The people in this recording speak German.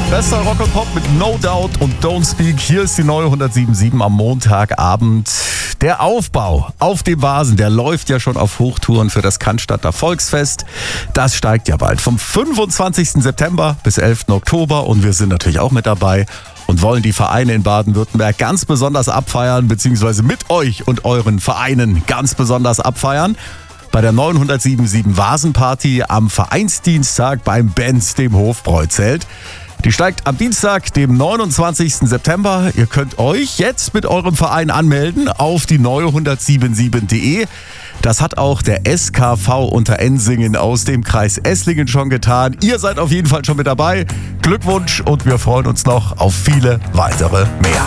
Bester Rock und Pop mit No Doubt und Don't Speak. Hier ist die neue 107.7 am Montagabend. Der Aufbau auf dem Vasen, der läuft ja schon auf Hochtouren für das Cannstatter Volksfest. Das steigt ja bald vom 25. September bis 11. Oktober und wir sind natürlich auch mit dabei und wollen die Vereine in Baden-Württemberg ganz besonders abfeiern, beziehungsweise mit euch und euren Vereinen ganz besonders abfeiern. Bei der 907.7 Vasenparty am Vereinsdienstag beim Benz, dem Hofbräuzelt. Die steigt am Dienstag, dem 29. September. Ihr könnt euch jetzt mit eurem Verein anmelden auf die neue1077.de. Das hat auch der SKV Unterensingen aus dem Kreis Esslingen schon getan. Ihr seid auf jeden Fall schon mit dabei. Glückwunsch und wir freuen uns noch auf viele weitere mehr.